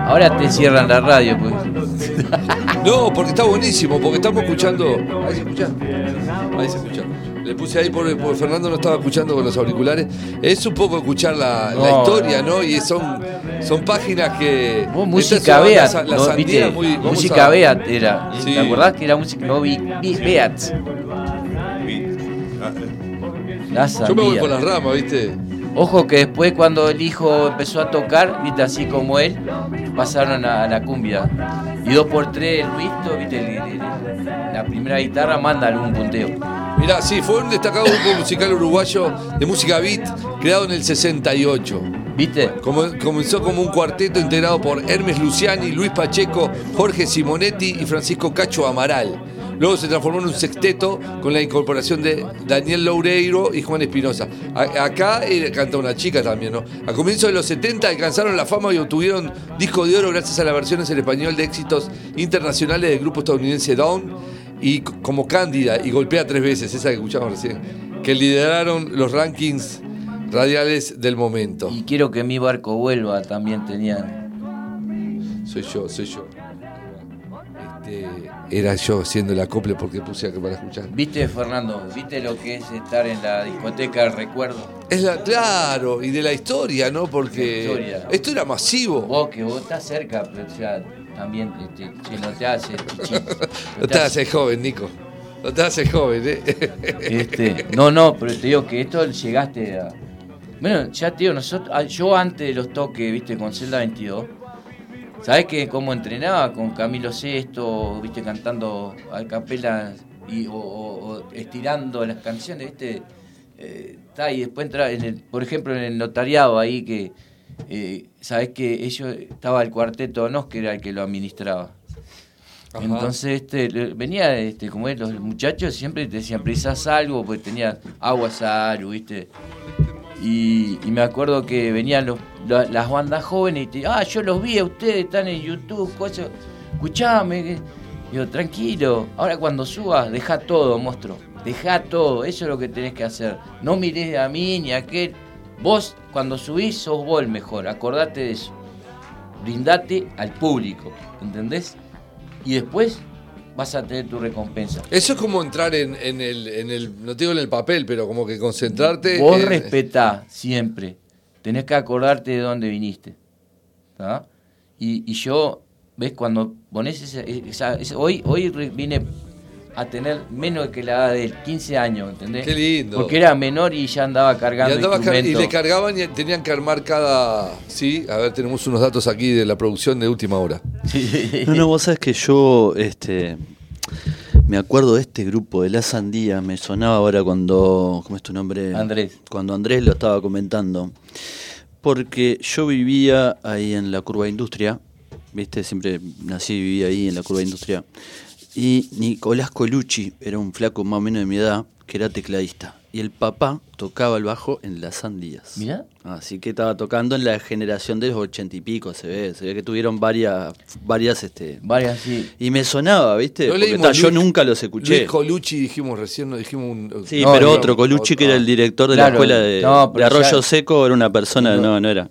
Ahora te cierran la radio, pues. No, porque está buenísimo, porque estamos escuchando. Ahí se escucha. Ahí se escucha. Le puse ahí porque Fernando no estaba escuchando con los auriculares. Es un poco escuchar la historia, ¿no? Y son páginas que. Vos, música Beat. La sandía muy. Música Beat era. Sí. ¿Te acordás que era música? No, Beat. La sandía. Yo me voy por las ramas, ¿viste? Ojo que después cuando el hijo empezó a tocar, viste, así como él, pasaron a la cumbia. Y 2x3 el Luisto, viste, la primera guitarra manda algún punteo. Mirá, sí, fue un destacado grupo musical uruguayo de música beat, creado en el 68. ¿Viste? Comenzó como un cuarteto integrado por Hermes Luciani, Luis Pacheco, Jorge Simonetti y Francisco Cacho Amaral. Luego se transformó en un sexteto con la incorporación de Daniel Loureiro y Juan Espinosa. Acá canta una chica también, ¿no? A comienzos de los 70 alcanzaron la fama y obtuvieron disco de oro gracias a las versiones en español de éxitos internacionales del grupo estadounidense Dawn y como Cándida y Golpea 3 veces, esa que escuchamos recién, que lideraron los rankings radiales del momento. Y quiero que mi barco vuelva, también tenía. Soy yo. Era yo haciendo el acople porque puse acá para escuchar. ¿Viste, Fernando? ¿Viste lo que es estar en la discoteca del recuerdo? Claro, y de la historia, ¿no? Porque esto era masivo. Vos estás cerca, pero ya también no te hace chichín. No te haces joven, Nico. No te haces joven, ¿eh? No, pero te digo que esto llegaste a... Bueno, ya te digo, yo antes de los toques, viste, con Celda 22, ¿sabés cómo entrenaba? Con Camilo Sesto, viste, cantando a capela o estirando las canciones, viste. Y después entraba, por ejemplo, en el notariado ahí que... sabés que estaba el cuarteto Nos, que era el que lo administraba. Ajá. Entonces venía como los muchachos siempre te decían precisás algo porque tenía agua, sal, viste. Y me acuerdo que venían las bandas jóvenes y te yo los vi a ustedes, están en YouTube, cosas. Escuchame, digo, tranquilo, ahora cuando subas, dejá todo, monstruo, dejá todo, eso es lo que tenés que hacer. No mirés a mí ni a aquel. Vos, cuando subís, sos vos el mejor, acordate de eso. Brindate al público, ¿entendés? Y después vas a tener tu recompensa. Eso es como entrar en el, no te digo en el papel, pero como que concentrarte. Vos respetá siempre. Tenés que acordarte de dónde viniste. ¿Tá? Y yo, ¿ves? Cuando pones hoy vine a tener menos que la edad de él, 15 años, ¿entendés? Qué lindo. Porque era menor y ya andaba cargando instrumentos. Y le cargaban y tenían que armar cada... Sí, a ver, tenemos unos datos aquí de la producción de última hora. No, vos sabés que yo me acuerdo de este grupo de La Sandía, me sonaba ahora cuando... ¿Cómo es tu nombre? Andrés. Cuando Andrés lo estaba comentando. Porque yo vivía ahí en la Curva Industria, ¿viste? Siempre nací y viví ahí en la Curva Industria. Y Nicolás Colucci era un flaco más o menos de mi edad, que era tecladista. Y el papá tocaba el bajo en Las Sandías. ¿Mirá? Así que estaba tocando en la generación de los 80 y pico, se ve que tuvieron varias, sí. Y me sonaba, ¿viste? No porque yo nunca los escuché. Luis Colucci dijimos recién, no dijimos un... Sí, no, pero otro, Colucci, que era el director de la escuela de Arroyo Seco, era una persona, no era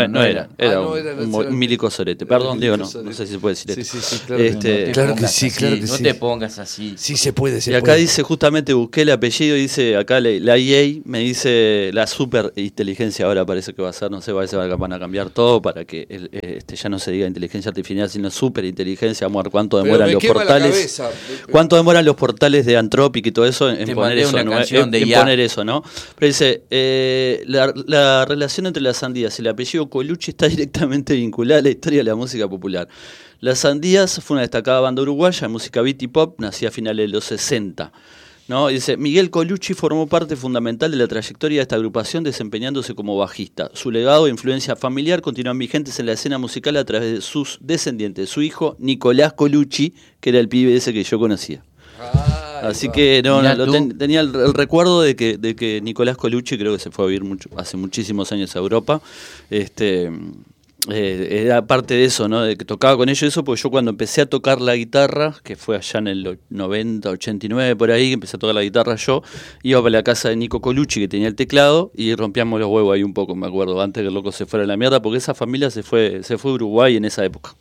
un Milico Sorete. Perdón, Diego, no sé si se puede decir esto. Sí, claro que sí. No te pongas así. Sí, se puede, Y acá dice, justamente busqué el apellido, dice acá la EA, me dice la super inteligencia, ahora parece que va a ser, no sé, van a cambiar todo para que ya no se diga inteligencia artificial, sino super inteligencia. Amor, ¿cuánto demoran los portales? ¿Cuánto demoran los portales de Anthropic y todo eso en poner eso, poner eso, ¿no? Pero dice, la relación entre las sandías y el apellido Colucci está directamente vinculada a la historia de la música popular. Las Sandías fue una destacada banda uruguaya de música beat y pop, nacida a finales de los 60. ¿No? Dice, Miguel Colucci formó parte fundamental de la trayectoria de esta agrupación desempeñándose como bajista. Su legado e influencia familiar continúan vigentes en la escena musical a través de sus descendientes. Su hijo, Nicolás Colucci, que era el pibe ese que yo conocía. Así que tenía el recuerdo de que Nicolás Colucci creo que se fue a vivir hace muchísimos años a Europa. era parte de eso, ¿no? De que tocaba con ellos eso, porque yo cuando empecé a tocar la guitarra, que fue allá en el 90, 89, por ahí, que empecé a tocar la guitarra yo, iba para la casa de Nico Colucci, que tenía el teclado, y rompíamos los huevos ahí un poco, me acuerdo, antes que el loco se fuera a la mierda, porque esa familia se fue a Uruguay en esa época.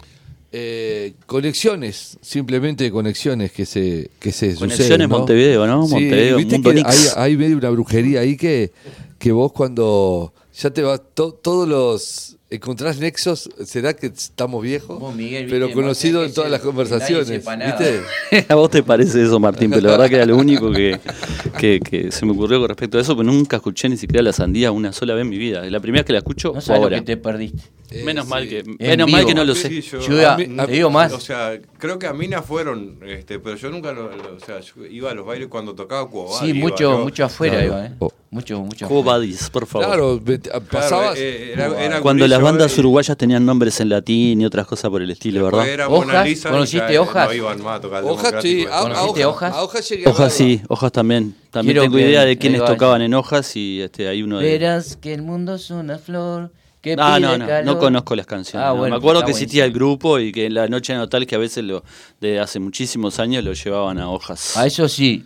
Conexiones, simplemente conexiones que se Conexiones suceden, ¿no? Montevideo, ¿no? Sí, Montevideo, viste Mundo que Nix. hay medio una brujería ahí que vos cuando ya te vas, todos los encontrás nexos, será que estamos viejos, Vos, Miguel, pero viste, conocido Martín, en todas que las nadie conversaciones, sepa nada. ¿viste? A vos te parece eso, Martín, pero la verdad que era lo único que se me ocurrió con respecto a eso, pero nunca escuché ni siquiera la sandía una sola vez en mi vida. Es la primera vez que la escucho No fue sabes lo ahora. que te perdiste. Menos mal que vivo. no lo sé. Sí, Yo iba- a te digo más. O sea, creo que a Mina fueron, pero yo nunca o sea, yo iba a los bailes cuando tocaba Cuobá. Sí, mucho afuera Claro. iba, Oh. Mucho afuera. Cobadis, por favor. Claro, pasabas. Era Cuando las gurillo bandas y- uruguayas tenían nombres en latín y otras cosas por el estilo, después ¿verdad? era Hojas, Mona Lisa y ¿conociste ya, Hojas? No iban más a tocar el Hojas, sí, Democrático. ¿Conociste Hojas? a hojas llegué a Hojas verla. sí, hojas también. También Quiero tengo que- idea de quiénes ahí va. tocaban en hojas y hay uno de... Verás que el mundo es una flor que Ah, pide no calor. conozco las canciones. Ah, no. bueno, Me acuerdo está que existía el buenísimo. grupo y que en la noche natal que a veces de hace muchísimos años lo llevaban a hojas. A eso sí,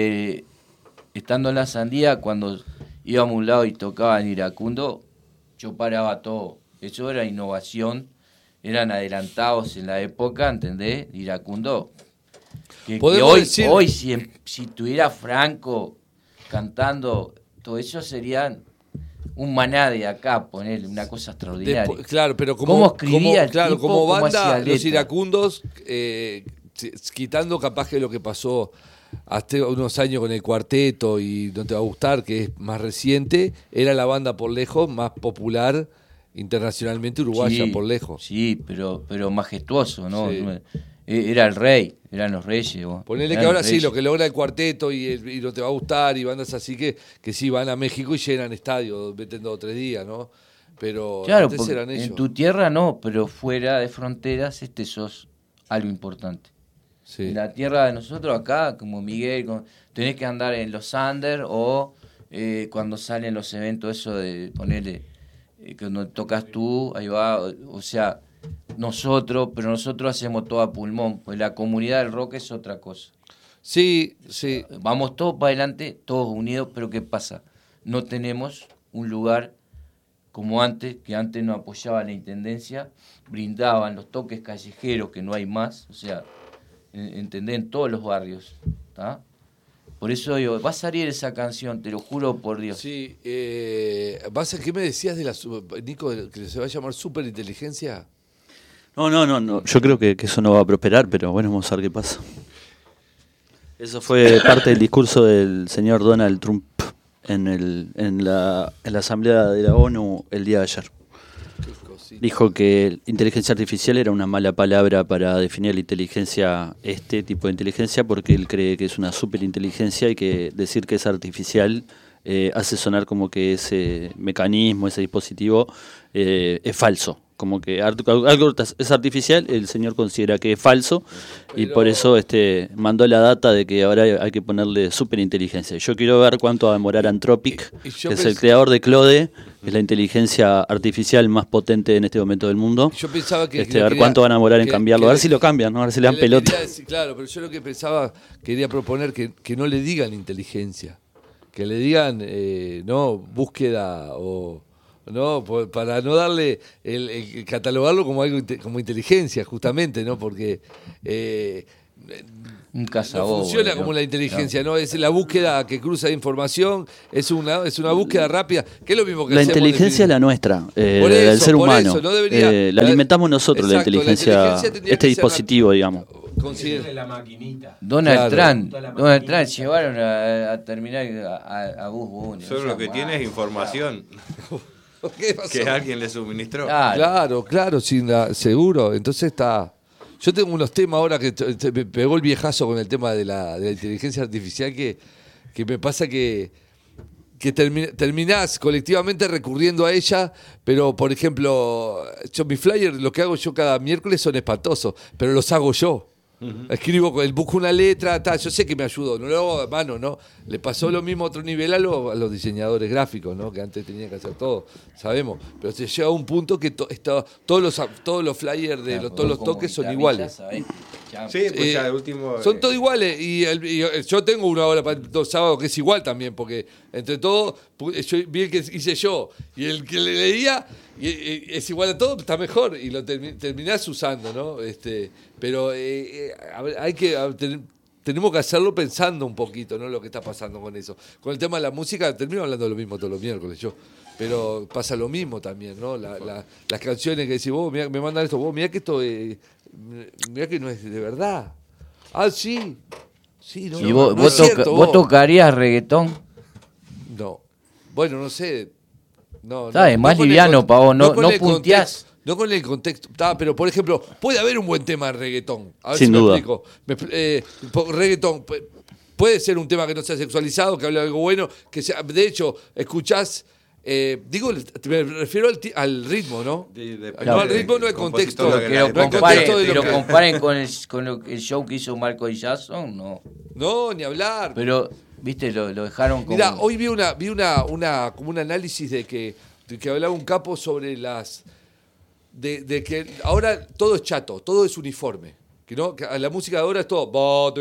estando en la sandía, cuando íbamos a un lado y tocaban Iracundo, yo paraba todo. Eso era innovación, eran adelantados en la época, ¿entendés? Iracundo. Que Podemos hoy, decir- hoy si tuviera Franco cantando, todo eso sería un Maná de acá, ponerle una cosa extraordinaria. Claro, pero ¿Cómo escribía el claro, tipo? como ¿Cómo banda, hacía los letra? iracundos, quitando capaz que lo que pasó hace unos años con el cuarteto y No te va a gustar, que es más reciente, era la banda por lejos más popular internacionalmente uruguaya, Sí, por lejos. Sí, pero majestuoso, ¿no? Sí. Era el rey, eran los reyes. vos. Ponele Eran que ahora los sí, reyes. lo que logra el cuarteto y No te va a gustar y bandas así que sí van a México y llenan estadios, meten 2 o 3 días, ¿no? Pero Claro, antes porque eran ellos. en tu tierra no, pero fuera de fronteras sos algo importante. Sí. En la tierra de nosotros acá, como Miguel, tenés que andar en los Anders o cuando salen los eventos eso de ponerle, cuando tocas tú, ahí va, o sea, pero nosotros hacemos todo a pulmón, pues la comunidad del rock es otra cosa. Sí, sí. Vamos todos para adelante, todos unidos, pero ¿qué pasa? No tenemos un lugar como antes, que antes nos apoyaba la Intendencia, brindaban los toques callejeros que no hay más, o sea, ¿entendés? En todos los barrios, ¿tá? Por eso digo, va a salir esa canción, te lo juro por Dios. Sí, ¿qué me decías de Nico, que se va a llamar superinteligencia? No. Yo creo que eso no va a prosperar, pero bueno, vamos a ver qué pasa. Eso fue parte del discurso del señor Donald Trump en la Asamblea de la ONU el día de ayer. Dijo que inteligencia artificial era una mala palabra para definir la inteligencia, este tipo de inteligencia, porque él cree que es una superinteligencia y que decir que es artificial hace sonar como que ese mecanismo, ese dispositivo es falso. Como que algo es artificial, el señor considera que es falso y por eso mandó la data de que ahora hay que ponerle superinteligencia. Yo quiero ver cuánto va a demorar Anthropic, Y que es el creador de Claude, que es la inteligencia artificial más potente en este momento del mundo. Yo pensaba que... A ver cuánto van a demorar en cambiarlo, a ver si lo cambian, ¿no? A ver si le dan pelota. Claro, pero yo lo que pensaba, quería proponer que no le digan inteligencia, que le digan, no, búsqueda o... No, para no darle el catalogarlo como algo como inteligencia, justamente, ¿no? Porque Un no cazabobo, funciona ¿no? como la inteligencia, ¿no? Es la búsqueda que cruza información, es una búsqueda rápida, que es lo mismo que La hacemos inteligencia es la nuestra, del ser por humano. eso, no debería- La alimentamos nosotros, Exacto, la inteligencia, tendría este que ser dispositivo, digamos. considera- la maquinita. Donald Claro. Trump llevaron a terminar a Bush Bunny. Solo lo que tiene es información ¿Qué pasó? que alguien le suministró. Claro, seguro. Entonces está. Yo tengo unos temas ahora que me pegó el viejazo con el tema de la inteligencia artificial que me pasa que terminás colectivamente recurriendo a ella, pero por ejemplo, mi flyer, lo que hago yo cada miércoles son espantosos, pero los hago yo. Escribo, él busca una letra, yo sé que me ayudó, no lo hago a mano, ¿no? Le pasó lo mismo a otro nivel a los diseñadores gráficos, ¿no? Que antes tenían que hacer todo, sabemos. Pero se llega a un punto que todos los flyers de todos los toques son iguales. Sí, pues ya el último. Son todos iguales. Y yo tengo una hora para los sábados que es igual también, porque entre todos, yo vi el que hice yo y el que le leía es igual a todo, está mejor y lo terminás usando, ¿no? Pero a ver, tenemos que hacerlo pensando un poquito, ¿no? Lo que está pasando con eso. Con el tema de la música, termino hablando de lo mismo todos los miércoles yo. Pero pasa lo mismo también, ¿no? Las canciones que decís, vos, mirá, me mandan esto, vos, mirá que esto, mirá que no es de verdad. Ah, sí. Sí, no. ¿Y no, vos, es cierto, vos tocarías reggaetón? No. Bueno, no sé. No, ¿Sabes? Más liviano, pavo, no punteás. No con el contexto. Pero, por ejemplo, puede haber un buen tema de reggaetón. A ver Sin si duda. me explico. Reggaetón puede ser un tema que no sea sexualizado, que hable de algo bueno, que sea. De hecho, escuchás. Me refiero al ritmo, ¿no? No, al ritmo no es contexto. Pero comparen con el show que hizo Michael Jackson, no. No, ni hablar. Pero, viste, lo dejaron como... Mirá, hoy vi como un análisis de que hablaba un capo sobre de que ahora todo es chato, todo es uniforme. ¿No? Que la música de ahora es todo.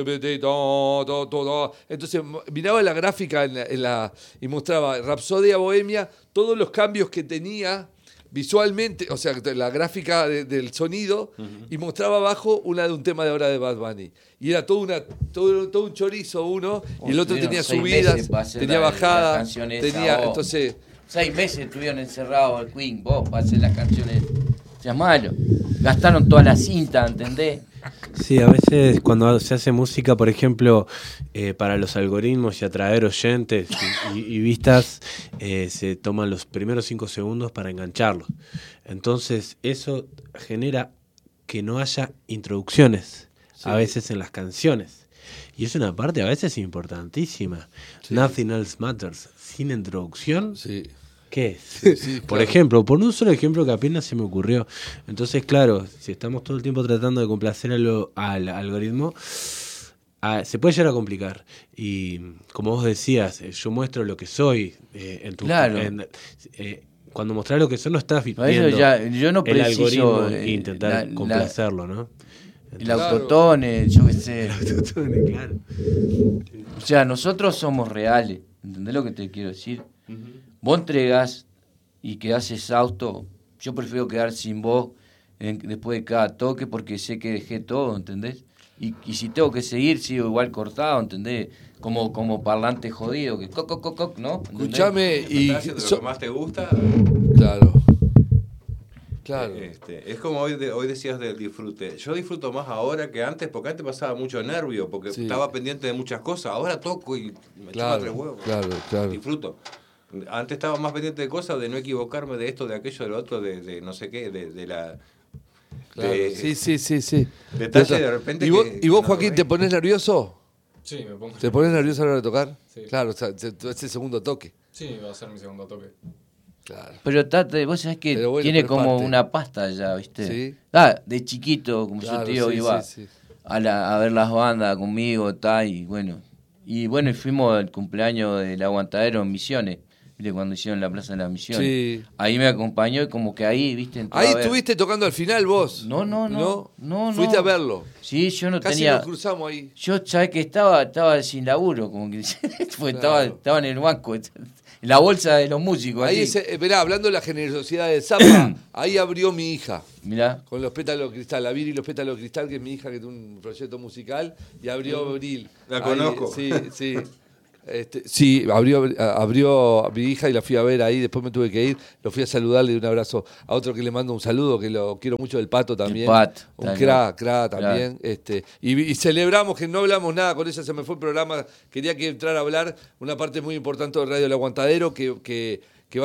Entonces miraba la gráfica y mostraba Rapsodia Bohemia, todos los cambios que tenía visualmente, o sea, la gráfica del sonido, y mostraba abajo una de un tema de ahora de Bad Bunny. Y era todo un chorizo uno, y el otro tenía subidas, tenía bajadas, entonces... 6 meses estuvieron encerrados el Queen, vos, para hacer las canciones. O sea, malo. Gastaron toda la cinta, ¿entendés? Sí, a veces cuando se hace música, por ejemplo, para los algoritmos y atraer oyentes y vistas, se toman los primeros 5 segundos para engancharlos. Entonces eso genera que no haya introducciones, a veces en las canciones. Y es una parte a veces importantísima. Sí. Nothing else matters. Sin introducción... Sí. ¿Qué es? Sí, por claro. Ejemplo, por un solo ejemplo que apenas se me ocurrió. Entonces, claro, si estamos todo el tiempo tratando de complacer al algoritmo, se puede llegar a complicar. Y como vos decías, yo muestro lo que soy en tu... Claro. Cuando mostrás lo que soy no estás viendo yo no el algoritmo preciso, e intentar complacerlo, ¿no? Entonces, el autotone, yo qué sé. El autotone, claro. O sea, nosotros somos reales. ¿Entendés lo que te quiero decir? Vos entregás y quedás exhausto. Yo prefiero quedar sin voz después de cada toque porque sé que dejé todo, ¿entendés? Y si tengo que seguir, sigo igual cortado, ¿entendés? Como parlante jodido, que coc, ¿no? Escuchame y... ¿Estás haciendo lo que más te gusta? Claro. Claro. Es como hoy decías del disfrute. Yo disfruto más ahora que antes, porque antes pasaba mucho nervio, porque estaba pendiente de muchas cosas. Ahora toco y me chupa 3 huevos. Claro. Disfruto. Antes estaba más pendiente de cosas, de no equivocarme de esto, de aquello, de lo otro, de no sé qué, de la... Claro. Sí. Detalle de repente. ¿Y vos, Joaquín, te pones nervioso? Sí, me pongo. ¿Te pones nervioso a la hora de tocar? Sí. Claro, o sea, es el segundo toque. Sí, va a ser mi segundo toque. Claro. Pero vos sabés que tiene como una pasta ya, ¿viste? Sí. De chiquito, como yo te digo, sí, iba sí. a ver las bandas conmigo, y bueno. Y fuimos al cumpleaños del Aguantadero en Misiones. ¿Viste? Cuando hicieron la Plaza de las Misiones. Sí. Ahí me acompañó y como que ahí, ¿viste? Ahí estuviste tocando al final vos. No. Fuiste a verlo. Sí, yo no Casi tenía... nos cruzamos ahí. Yo, ¿sabés que estaba sin laburo? Como que pues Claro. estaba en el banco, en la bolsa de los músicos. Ahí, así. verá, hablando de la generosidad de Zapa, ahí abrió mi hija. Mirá. Con los pétalos de cristal, la Viri y los pétalos de cristal, que es mi hija que tiene un proyecto musical, y abrió Abril. La Ahí, conozco. Sí. Sí, abrió mi hija y la fui a ver ahí, después me tuve que ir, lo fui a saludarle, un abrazo a otro que le mando un saludo, que lo quiero mucho, del Pato también. El Pat, un crack también. Y celebramos que no hablamos nada con ella, se me fue el programa, quería que entrara a hablar una parte muy importante de Radio El Aguantadero, que